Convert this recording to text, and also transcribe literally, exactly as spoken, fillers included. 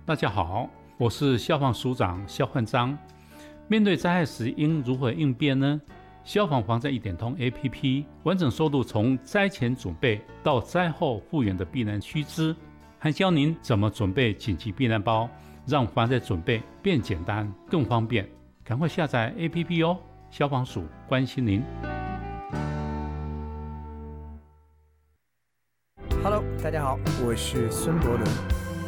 大家好，我是消防署长肖焕章。面对灾害时应如何应变呢？消防防灾一点通 A P P 完整收录从灾前准备到灾后复原的避难须知，还教您怎么准备紧急避难包，让防灾准备变简单更方便。赶快下载 A P P 哦！消防署关心您。 Hello， 大家好，我是孙伯伦。